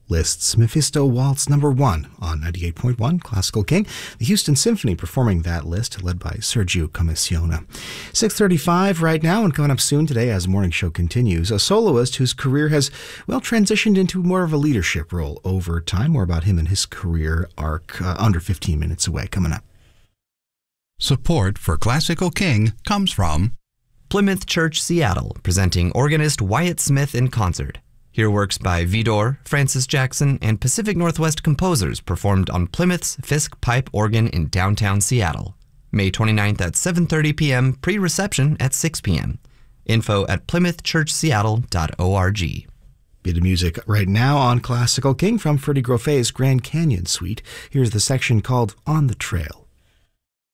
Liszt's Mephisto Waltz No. 1 on 98.1 Classical King. The Houston Symphony performing that Liszt, led by Sergio Commissiona. 6:35 right now, and coming up soon today as the morning show continues, a soloist whose career has, transitioned into more of a leadership role over time. More about him and his career arc under 15 minutes away. Coming up. Support for Classical King comes from Plymouth Church, Seattle, presenting organist Wyatt Smith in concert. Hear works by Vidor, Francis Jackson, and Pacific Northwest composers performed on Plymouth's Fisk Pipe Organ in downtown Seattle. May 29th at 7:30 p.m., pre-reception at 6 p.m. Info at plymouthchurchseattle.org. Bit of music right now on Classical King from Freddie Groffet's Grand Canyon Suite. Here's the section called On the Trail.